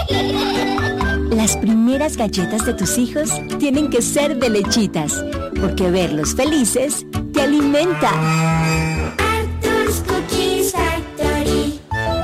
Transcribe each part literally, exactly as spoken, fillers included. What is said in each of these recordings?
Las primeras galletas de tus hijos tienen que ser de Lechitas, porque verlos felices te alimenta. Arthur's Cookies Factory.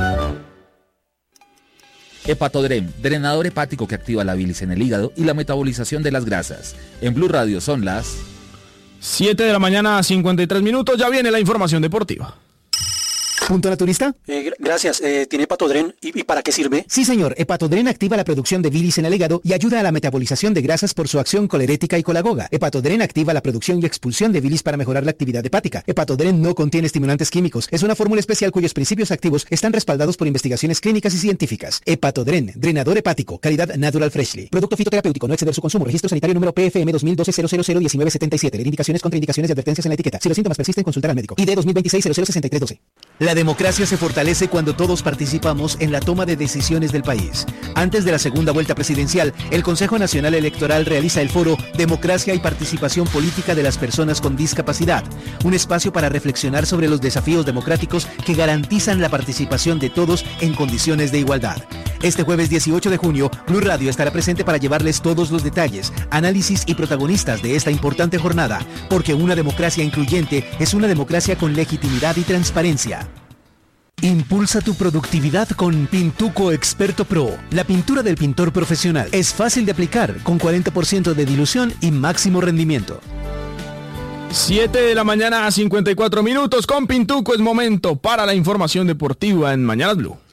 Hepatodren, drenador hepático que activa la bilis en el hígado y la metabolización de las grasas. En Blue Radio son las siete de la mañana, cincuenta y tres minutos. Ya viene la información deportiva. ¿Punto naturista? Eh, gracias. Eh, ¿Tiene Hepatodren? ¿Y, ¿Y para qué sirve? Sí, señor. Hepatodren activa la producción de bilis en el hígado y ayuda a la metabolización de grasas por su acción colerética y colagoga. Hepatodren activa la producción y expulsión de bilis para mejorar la actividad hepática. Hepatodren no contiene estimulantes químicos. Es una fórmula especial cuyos principios activos están respaldados por investigaciones clínicas y científicas. Hepatodren, drenador hepático, calidad Natural Freshly. Producto fitoterapéutico, no exceder su consumo. Registro sanitario número P F M dos mil doce cero cero cero diecinueve setenta y siete. Leer indicaciones, contraindicaciones y advertencias en la etiqueta. Si los síntomas persisten, consultar al médico. I D dos mil veintiséis cero cero sesenta y tres doce. La democracia se fortalece cuando todos participamos en la toma de decisiones del país. Antes de la segunda vuelta presidencial, el Consejo Nacional Electoral realiza el foro Democracia y Participación Política de las Personas con Discapacidad, un espacio para reflexionar sobre los desafíos democráticos que garantizan la participación de todos en condiciones de igualdad. Este jueves dieciocho de junio, Blue Radio estará presente para llevarles todos los detalles, análisis y protagonistas de esta importante jornada, porque una democracia incluyente es una democracia con legitimidad y transparencia. Impulsa tu productividad con Pintuco Experto Pro, la pintura del pintor profesional. Es fácil de aplicar, con cuarenta por ciento de dilución y máximo rendimiento. siete de la mañana, cincuenta y cuatro minutos. Con Pintuco es momento para la información deportiva en Mañanas Blue.